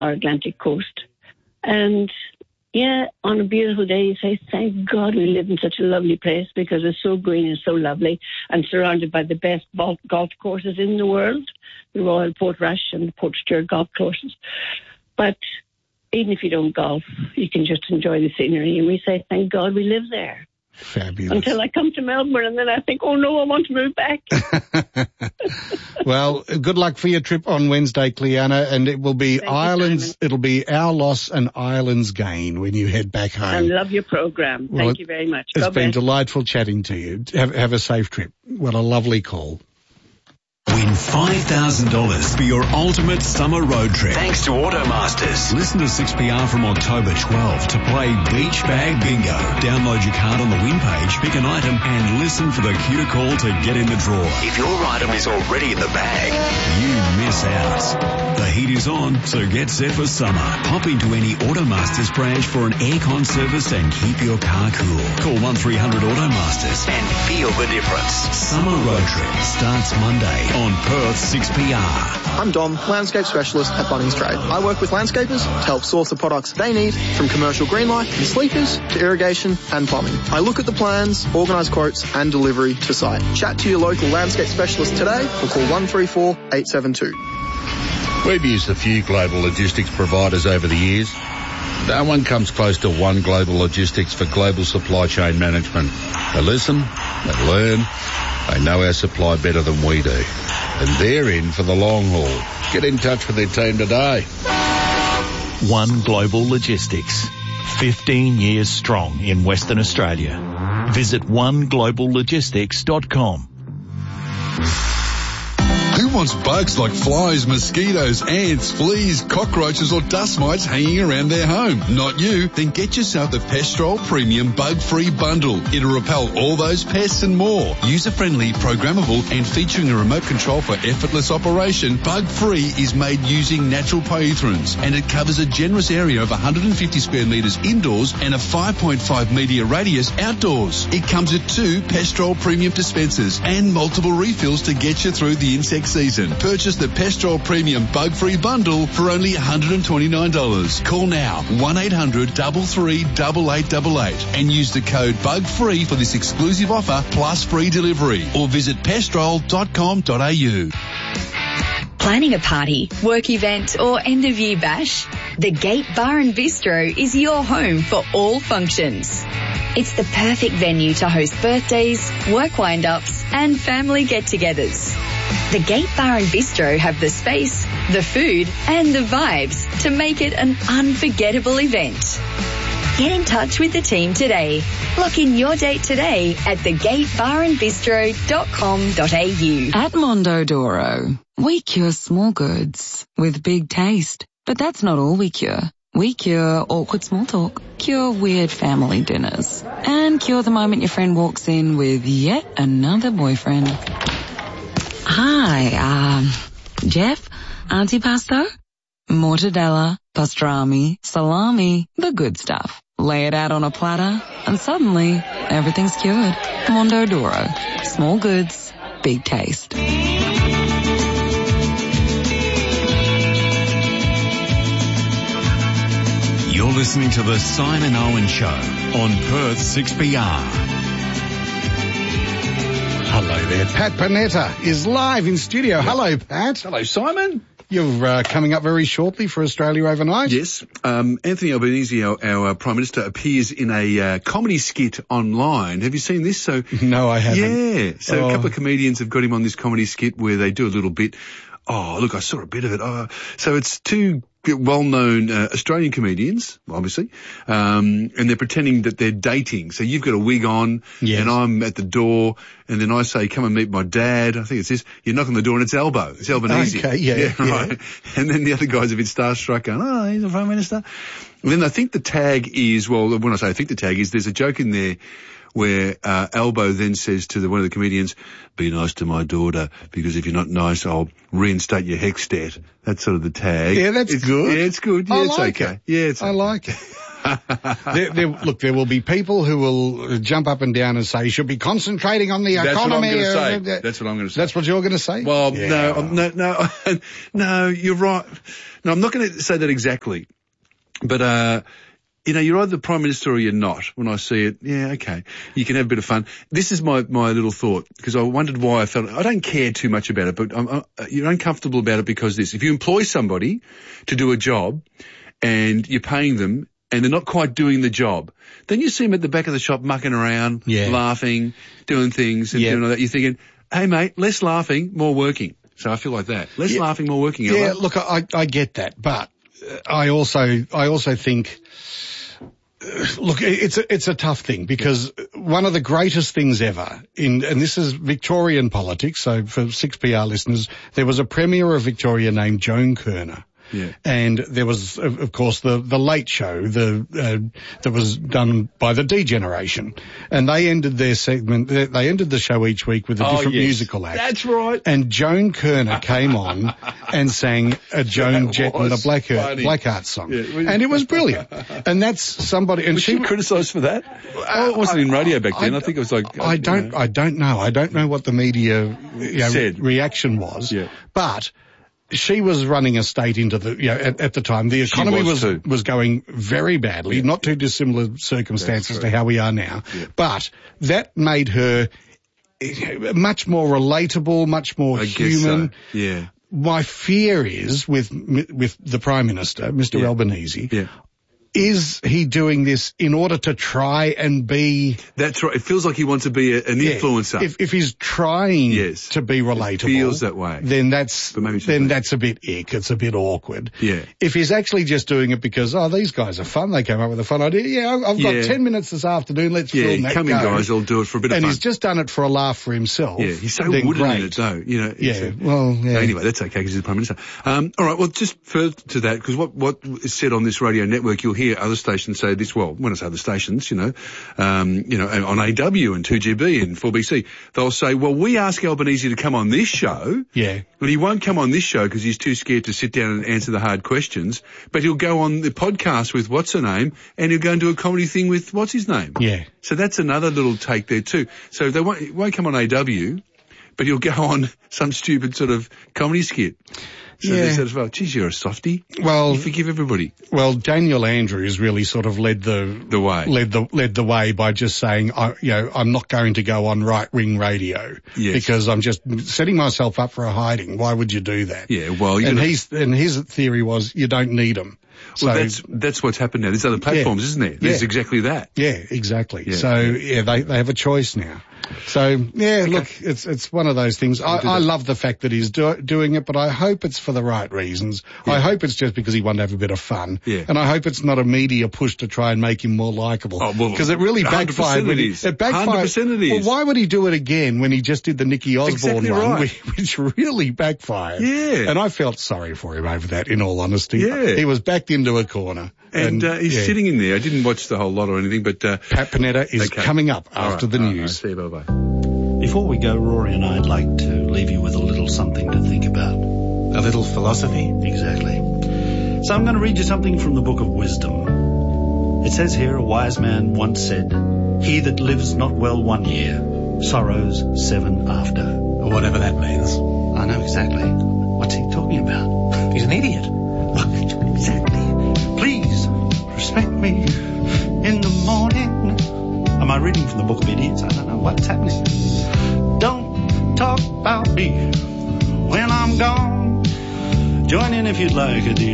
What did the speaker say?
our Atlantic coast. And yeah, on a beautiful day, you say, thank God we live in such a lovely place because it's so green and so lovely and surrounded by the best golf courses in the world, the Royal Portrush and the Portstewart golf courses. But even if you don't golf, you can just enjoy the scenery. And we say, thank God we live there. Fabulous. Until I come to Melbourne and then I think, oh no, I want to move back. Well, good luck for your trip on Wednesday, Cleanna, and it will be it'll be our loss and Ireland's gain when you head back home. I love your program. Thank you very much. It's been delightful chatting to you. Have a safe trip. What a lovely call. Win $5,000 for your ultimate summer road trip. Thanks to Automasters. Listen to 6PR from October 12 to play Beach Bag Bingo. Download your card on the win page, pick an item, and listen for the cue to call to get in the draw. If your item is already in the bag, you miss out. The heat is on, so get set for summer. Pop into any Automasters branch for an aircon service and keep your car cool. Call 1300 Automasters and feel the difference. Summer road trip starts Monday on Perth 6PR. I'm Dom, landscape specialist at Bunnings Trade. I work with landscapers to help source the products they need, from commercial green light and sleepers to irrigation and plumbing. I look at the plans, organise quotes and delivery to site. Chat to your local landscape specialist today or call 134 872. We've used a few global logistics providers over the years. No one comes close to One Global Logistics for global supply chain management. They listen, they learn, they know our supply better than we do. And they're in for the long haul. Get in touch with their team today. One Global Logistics. 15 years strong in Western Australia. Visit onegloballogistics.com. Who wants bugs like flies, mosquitoes, ants, fleas, cockroaches or dust mites hanging around their home? Not you. Then get yourself the Pestrol Premium Bug-Free Bundle. It'll repel all those pests and more. User-friendly, programmable and featuring a remote control for effortless operation, Bug-Free is made using natural pyrethrins and it covers a generous area of 150 square metres indoors and a 5.5 metre radius outdoors. It comes with 2 Pestrol Premium dispensers and multiple refills to get you through the insect season. Purchase the Pestrol Premium Bug-Free Bundle for only $129. Call now 1-800-338888 and use the code BUGFREE for this exclusive offer plus free delivery, or visit pestrol.com.au. Planning a party, work event or end of year bash? The Gate Bar and Bistro is your home for all functions. It's the perfect venue to host birthdays, work wind-ups and family get-togethers. The Gate Bar and Bistro have the space, the food and the vibes to make it an unforgettable event. Get in touch with the team today. Lock in your date today at thegatebarandbistro.com.au. At Mondodoro, we cure small goods with big taste. But that's not all we cure. We cure awkward small talk, cure weird family dinners, and cure the moment your friend walks in with yet another boyfriend. Hi, Jeff, antipasto, mortadella, pastrami, salami, the good stuff. Lay it out on a platter, and suddenly everything's cured. Mondodoro, small goods, big taste. You're listening to The Simon Owen Show on Perth 6PR. Hello there. Pat Panetta is live in studio. Hello, Pat. Hello, Simon. You're coming up very shortly for Australia Overnight. Yes. Anthony Albanese, our Prime Minister, appears in a comedy skit online. Have you seen this? No, I haven't. Yeah. So a couple of comedians have got him on this comedy skit where they do a little bit. Oh, look, I saw a bit of it. So it's 2 well-known Australian comedians, obviously, and they're pretending that they're dating. So you've got a wig on, and I'm at the door, and then I say, come and meet my dad. I think it's this. You knock on the door, and it's Albo. It's Albanese. Okay, yeah. Right. And then the other guy's a bit starstruck, going, oh, he's the Prime Minister. And then I think the tag is, well, when I say I think the tag is, there's a joke in there where Albo then says to one of the comedians, be nice to my daughter, because if you're not nice, I'll reinstate your HECS debt. That's sort of the tag. Yeah, that's good. Yeah, it's good. Yeah, I it's like okay. it. Yeah, it's I like it. Look, there will be people who will jump up and down and say, you should be concentrating on the economy. That's what I'm going to say. That's what you're going to say? Well, no, you're right. No, I'm not going to say that exactly. But, you're either the Prime Minister or you're not. When I see it, yeah, okay. You can have a bit of fun. This is my little thought, because I wondered why I don't care too much about it, but you're uncomfortable about it because if you employ somebody to do a job and you're paying them and they're not quite doing the job, then you see them at the back of the shop mucking around, laughing, doing things, and doing all that. You're thinking, hey mate, less laughing, more working. So I feel like that. Less laughing, more working. Yeah, look, I get that, but I also think, look, it's a tough thing, because one of the greatest things ever and this is Victorian politics. So for 6PR listeners, there was a Premier of Victoria named Joan Kirner. Yeah. And there was, of course, the Late Show, that was done by the D Generation. And they ended their segment, they ended the show each week with a different musical act. That's right. And Joan Kirner came on and sang a Joan Jett and the Blackheart song. Yeah, and it was brilliant. And that's somebody, and was she criticised for that? It wasn't in radio back then. I think it was like, I don't know. I don't know what the media reaction was. Yeah. But she was running a state into the, at the time, the economy was going very badly, not too dissimilar circumstances to how we are now. Yeah. But that made her much more relatable, much more human. So. Yeah. My fear is with the Prime Minister, Mr. Albanese, is he doing this in order to try and be... That's right. It feels like he wants to be an influencer. If he's trying to be relatable... It feels that way. Then that's a bit ick. It's a bit awkward. Yeah. If he's actually just doing it because, these guys are fun, they came up with a fun idea. Yeah, I've got 10 minutes this afternoon, let's film that. Come in, guys, I'll do it for a bit of fun. And he's just done it for a laugh for himself. Yeah, he's so wooden in it, though. Anyway, that's okay, because he's the Prime Minister. All right, well, just further to that, because what is said on this radio network, you'll hear other stations say this, when I say other stations, on AW and 2GB and 4BC, they'll say, well, we ask Albanese to come on this show. Yeah. But he won't come on this show because he's too scared to sit down and answer the hard questions. But he'll go on the podcast with what's her name, and he'll go and do a comedy thing with what's his name. Yeah. So that's another little take there too. So they won't come on AW, but he'll go on some stupid sort of comedy skit. So they said as well, geez, you're a softie. Well, you forgive everybody. Well, Daniel Andrews really sort of led the way. Led the way by just saying, I'm not going to go on right-wing radio because I'm just setting myself up for a hiding. Why would you do that? Yeah, well, his theory was you don't need them. Well, that's what's happened now. There's other platforms, isn't there? There's exactly that. Yeah, exactly. Yeah. So they have a choice now. So look, it's one of those things. I love the fact that he's doing it, but I hope it's for the right reasons. Yeah. I hope it's just because he wanted to have a bit of fun. Yeah. And I hope it's not a media push to try and make him more likable. Because it really backfired. It backfired. 100% it is. Well, why would he do it again when he just did the Nicky Osborne one, which really backfired? Yeah. And I felt sorry for him over that, in all honesty. Yeah. He was backed into a corner. And he's sitting in there. I didn't watch the whole lot or anything, but... Pat Panetta is coming up after the news. See you, bye-bye. Before we go, Rory and I'd like to leave you with a little something to think about. A little philosophy? Exactly. So I'm going to read you something from the Book of Wisdom. It says here, a wise man once said, "He that lives not well 1 year, sorrows 7 after." Whatever that means. I know exactly. What's he talking about? He's an idiot. Exactly. Please respect me in the morning. Am I reading from the Book of Idiots? I don't know what's happening. Don't talk about me when I'm gone. Join in if you'd like, dear.